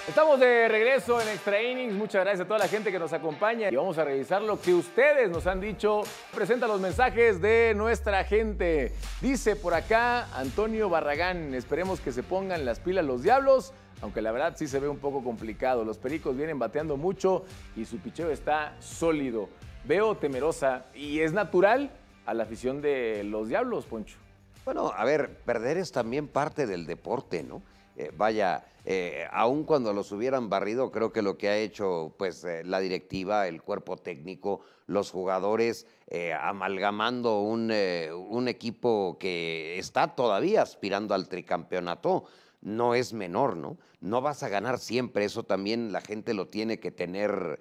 Estamos de regreso en Extra Innings. Muchas gracias a toda la gente que nos acompaña y vamos a revisar lo que ustedes nos han dicho. Presenta los mensajes de nuestra gente. Dice por acá Antonio Barragán, esperemos que se pongan las pilas los Diablos, aunque la verdad sí se ve un poco complicado. Los Pericos vienen bateando mucho y su picheo está sólido. Veo temerosa y es natural a la afición de los Diablos, Poncho. Bueno, a ver, perder es también parte del deporte, ¿no? Aun cuando los hubieran barrido, creo que lo que ha hecho pues la directiva, el cuerpo técnico, los jugadores, amalgamando un equipo que está todavía aspirando al tricampeonato, no es menor, ¿no? No vas a ganar siempre, eso también la gente lo tiene que tener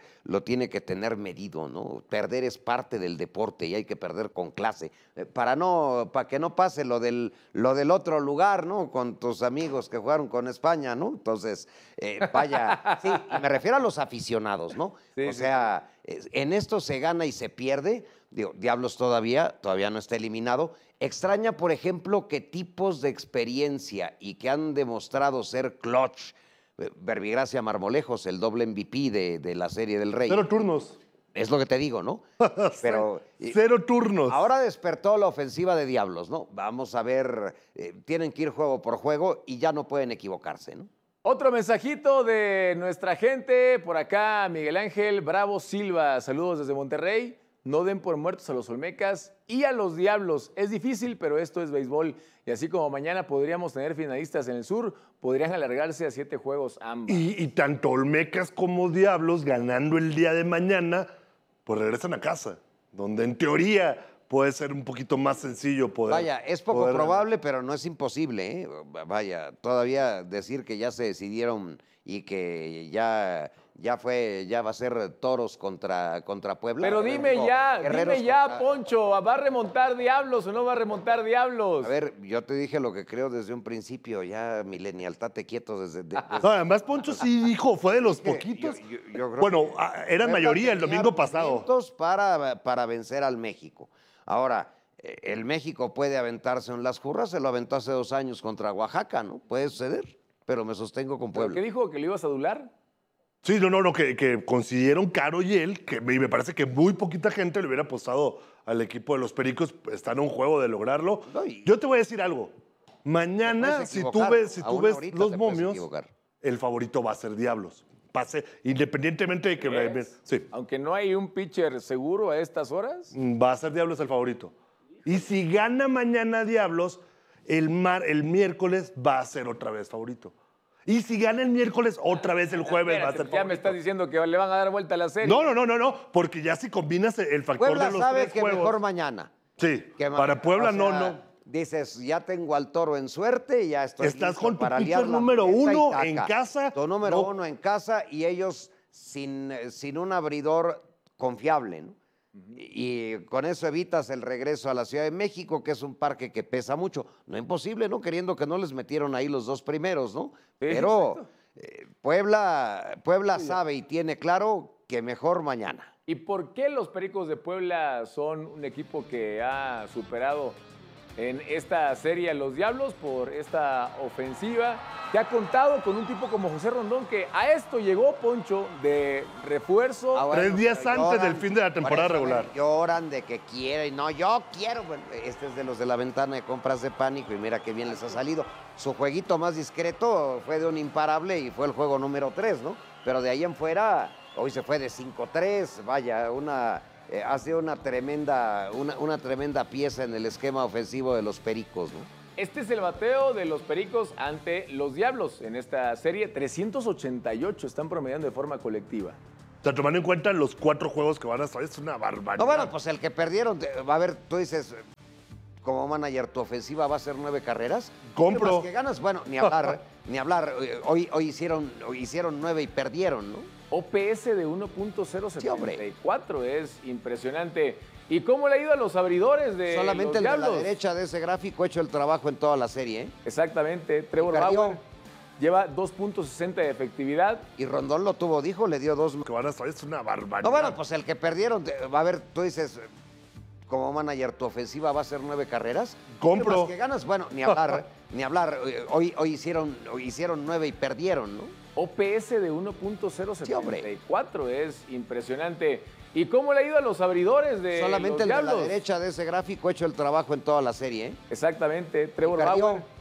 medido, ¿no? Perder es parte del deporte y hay que perder con clase, para que no pase lo del otro lugar, ¿no? Con tus amigos que jugaron con España, ¿no? Entonces, vaya, sí, y me refiero a los aficionados, ¿no? Sí, o sea, en esto se gana y se pierde. Digo, Diablos todavía no está eliminado. Extraña, por ejemplo, que tipos de experiencia y que han demostrado ser clutch, Verbigracia Marmolejos, el doble MVP de la Serie del Rey. 0 turnos. Es lo que te digo, ¿no? Pero 0 turnos. Ahora despertó la ofensiva de Diablos, ¿no? Vamos a ver, tienen que ir juego por juego y ya no pueden equivocarse, ¿no? Otro mensajito de nuestra gente, por acá Miguel Ángel Bravo Silva, saludos desde Monterrey. No den por muertos a los Olmecas y a los Diablos. Es difícil, pero esto es béisbol. Y así como mañana podríamos tener finalistas en el sur, podrían alargarse a 7 juegos ambas. Y tanto Olmecas como Diablos, ganando el día de mañana, pues regresan a casa, donde en teoría puede ser un poquito más sencillo poder... Vaya, es poco probable, pero no es imposible, ¿eh? Vaya, todavía decir que ya se decidieron y que ya va a ser Toros contra Puebla. Pero dime ya, Poncho, ¿va a remontar Diablos o no va a remontar Diablos? A ver, yo te dije lo que creo desde un principio, ya millennial, estate quieto desde... No, además Poncho sí dijo, fue de los poquitos. Yo creo bueno, eran mayoría el domingo pasado. Para vencer al México. Ahora, el México puede aventarse en las jurras, se lo aventó hace 2 años contra Oaxaca, ¿no? Puede suceder, pero me sostengo con Puebla. ¿Qué dijo? ¿Que lo ibas a adular? Sí, no, que consiguieron caro y él, que me parece que muy poquita gente le hubiera apostado al equipo de los Pericos, está en un juego de lograrlo. No, yo te voy a decir algo, mañana si tú ves los momios, el favorito va a ser Diablos. Independientemente de que... Sí. Aunque no hay un pitcher seguro a estas horas. Va a ser Diablos el favorito. Y si gana mañana Diablos, el miércoles va a ser otra vez favorito. Y si gana el miércoles, otra vez el jueves va a ser favorito. Ya me estás diciendo que le van a dar vuelta a la serie. No, porque ya si combinas el factor Puebla de los sabe 3 que juegos... mejor mañana. Sí, para Puebla no. Dices, ya tengo al Toro en suerte y ya estoy Estás listo con tu para pitcher número 1 en casa. Tu número 1 en casa y ellos sin un abridor confiable, ¿no? Y con eso evitas el regreso a la Ciudad de México, que es un parque que pesa mucho. No imposible, ¿no? Queriendo que no les metieron ahí los 2 primeros, ¿no? Sí, pero Puebla sabe y tiene claro que mejor mañana. ¿Y por qué los Pericos de Puebla son un equipo que ha superado en esta serie a los Diablos por esta ofensiva que ha contado con un tipo como José Rondón, que a esto llegó, Poncho, de refuerzo? 3 días antes del fin de la temporada regular. Lloran de que quieren, no, yo quiero. Bueno, este es de los de la ventana de compras de pánico y mira qué bien les ha salido. Su jueguito más discreto fue de un imparable y fue el juego número 3, ¿no? Pero de ahí en fuera, hoy se fue de 5-3, vaya, ha sido una tremenda pieza en el esquema ofensivo de los Pericos, ¿no? Este es el bateo de los Pericos ante los Diablos en esta serie. 388 están promediando de forma colectiva. O sea, tomando en cuenta los 4 juegos que van a estar, es una barbaridad. No, bueno, pues el que perdieron, a ver, tú dices, como manager, ¿tu ofensiva va a ser 9 carreras? Compro. Más que ganas, bueno, ni hablar, ni hablar. Hoy hicieron 9 y perdieron, ¿no? OPS de 1.074, es impresionante. ¿Y cómo le ha ido a los abridores de Solamente los Diablos? De la derecha de ese gráfico ha hecho el trabajo en toda la serie, ¿eh? Exactamente. Trevor Bauer lleva 2.60 de efectividad. Y Rondón lo tuvo, dijo, le dio 2. Que van a estar, es una barbaridad. No, bueno, pues el que perdieron, a ver, tú dices, como manager, tu ofensiva va a ser 9 carreras. Compro. ¿Qué más que ganas? Bueno, ni hablar, ni hablar. Hoy hicieron 9 y perdieron, ¿no? OPS de 1.074, Sí, es impresionante. ¿Y cómo le ha ido a los abridores de Solamente los el de la Diablos? derecha de ese gráfico ha hecho el trabajo en toda la serie, ¿eh? Exactamente, Trevor Y perdió. Bauer.